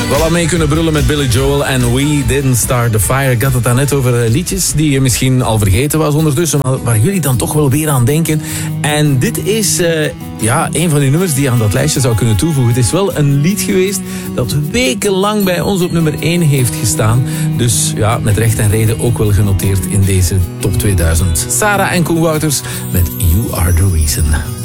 Wel aan mee kunnen brullen met Billy Joel en We Didn't Start the Fire. Ik had het daarnet over liedjes die je misschien al vergeten was ondertussen, maar waar jullie dan toch wel weer aan denken. En dit is een van die nummers die je aan dat lijstje zou kunnen toevoegen. Het is wel een lied geweest dat wekenlang bij ons op nummer 1 heeft gestaan. Dus ja, met recht en reden ook wel genoteerd in deze top 2000. Sarah en Koen Wouters met You Are The Reason.